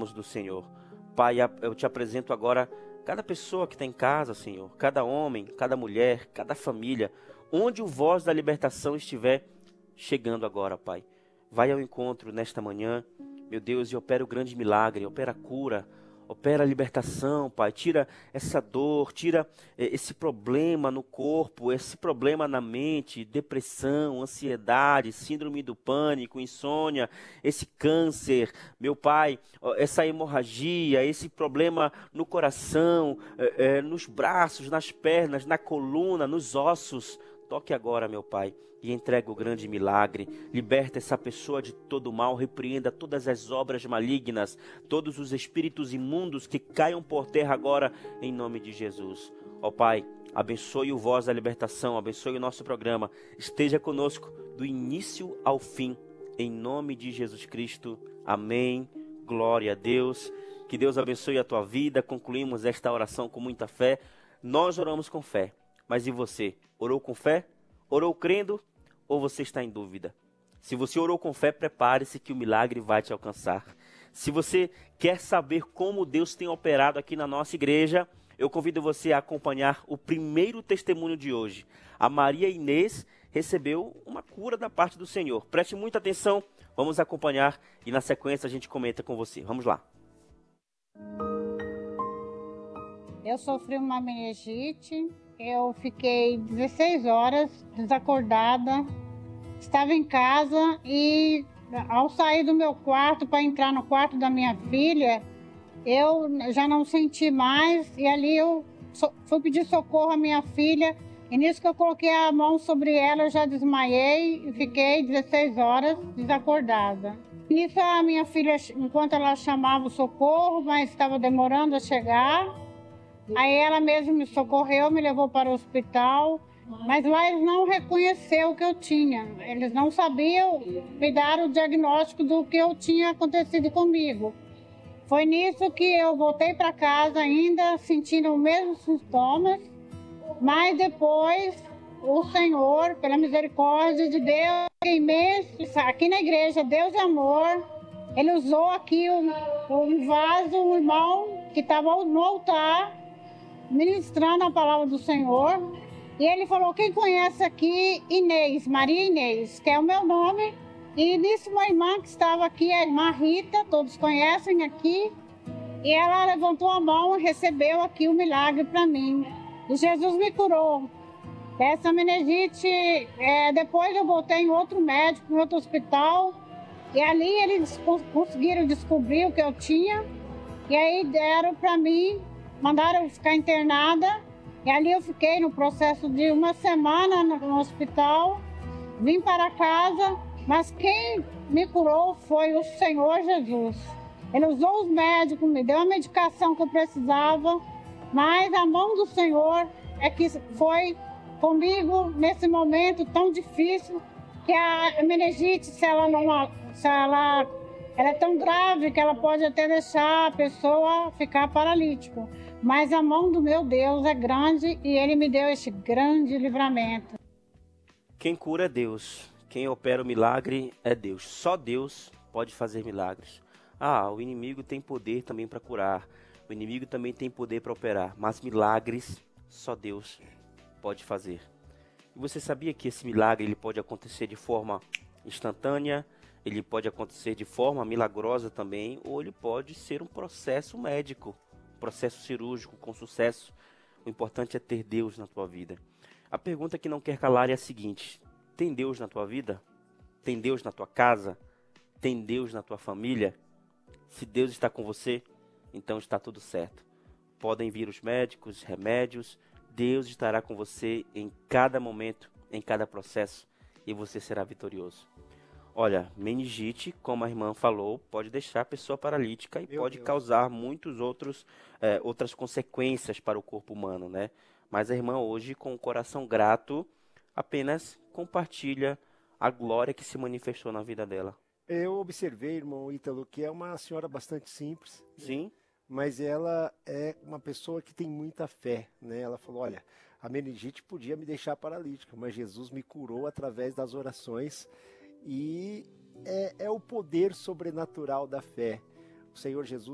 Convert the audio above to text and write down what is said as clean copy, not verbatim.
precisamos do Senhor. Pai, eu te apresento agora cada pessoa que está em casa, Senhor, cada homem, cada mulher, cada família, onde o Voz da Libertação estiver chegando agora, Pai. Vai ao encontro nesta manhã, meu Deus, e opera o grande milagre, opera a cura, opera a libertação, Pai. Tira essa dor, tira esse problema no corpo, esse problema na mente, depressão, ansiedade, síndrome do pânico, insônia, esse câncer, meu Pai, essa hemorragia, esse problema no coração, nos braços, nas pernas, na coluna, nos ossos. Toque agora, meu Pai, e entrega o grande milagre. Liberta essa pessoa de todo mal, repreenda todas as obras malignas, todos os espíritos imundos que caiam por terra agora, em nome de Jesus. Ó Pai, abençoe o Voz da Libertação, abençoe o nosso programa. Esteja conosco do início ao fim, em nome de Jesus Cristo. Amém. Glória a Deus. Que Deus abençoe a tua vida. Concluímos esta oração com muita fé. Nós oramos com fé. Mas e você? Orou com fé? Orou crendo? Ou você está em dúvida? Se você orou com fé, prepare-se que o milagre vai te alcançar. Se você quer saber como Deus tem operado aqui na nossa igreja, eu convido você a acompanhar o primeiro testemunho de hoje. A Maria Inês recebeu uma cura da parte do Senhor. Preste muita atenção, vamos acompanhar e na sequência a gente comenta com você. Vamos lá. Eu sofri uma meningite, eu fiquei 16 horas desacordada, estava em casa e ao sair do meu quarto para entrar no quarto da minha filha, eu já não senti mais e ali eu fui pedir socorro à minha filha e nisso que eu coloquei a mão sobre ela eu já desmaiei e fiquei 16 horas desacordada. Nisso a minha filha, enquanto ela chamava o socorro, mas estava demorando a chegar, aí ela mesma me socorreu, me levou para o hospital, mas lá eles não reconheceram o que eu tinha. Eles não sabiam me dar o diagnóstico do que eu tinha acontecido comigo. Foi nisso que eu voltei para casa ainda sentindo os mesmos sintomas, mas depois o Senhor, pela misericórdia de Deus, aqui na igreja Deus é Amor, Ele usou aqui um vaso, um irmão que estava no altar, ministrando a palavra do Senhor, e ele falou: quem conhece aqui Inês, Maria Inês, que é o meu nome, e nisso uma irmã que estava aqui, a irmã Rita, todos conhecem aqui, e ela levantou a mão e recebeu aqui o milagre para mim, e Jesus me curou dessa meningite. Depois eu voltei em outro médico, em outro hospital, e ali eles conseguiram descobrir o que eu tinha, e aí deram para mim, mandaram eu ficar internada, e ali eu fiquei no processo de uma semana no hospital, vim para casa, mas quem me curou foi o Senhor Jesus. Ele usou os médicos, me deu a medicação que eu precisava, mas a mão do Senhor é que foi comigo nesse momento tão difícil, que a meningite, ela é tão grave que ela pode até deixar a pessoa ficar paralítica. Mas a mão do meu Deus é grande e Ele me deu este grande livramento. Quem cura é Deus. Quem opera o milagre é Deus. Só Deus pode fazer milagres. O inimigo tem poder também para curar. O inimigo também tem poder para operar. Mas milagres só Deus pode fazer. E você sabia que esse milagre ele pode acontecer de forma instantânea, ele pode acontecer de forma milagrosa também, ou ele pode ser um processo médico, um processo cirúrgico com sucesso. O importante é ter Deus na tua vida. A pergunta que não quer calar é a seguinte: tem Deus na tua vida? Tem Deus na tua casa? Tem Deus na tua família? Se Deus está com você, então está tudo certo. Podem vir os médicos, remédios, Deus estará com você em cada momento, em cada processo, e você será vitorioso. Olha, meningite, como a irmã falou, pode deixar a pessoa paralítica e pode causar outras consequências para o corpo humano, né? Mas a irmã hoje, com o coração grato, apenas compartilha a glória que se manifestou na vida dela. Eu observei, irmão Ítalo, que é uma senhora bastante simples. Sim. Mas ela é uma pessoa que tem muita fé, né? Ela falou: olha, a meningite podia me deixar paralítica, mas Jesus me curou através das orações, e é o poder sobrenatural da fé. O Senhor Jesus